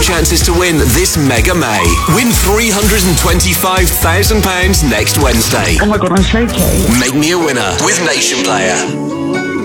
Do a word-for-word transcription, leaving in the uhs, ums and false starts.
chances to win this Mega May. Win three hundred twenty-five thousand pounds next Wednesday. Oh my god, I'm shaking. Make me a winner with Nation Player.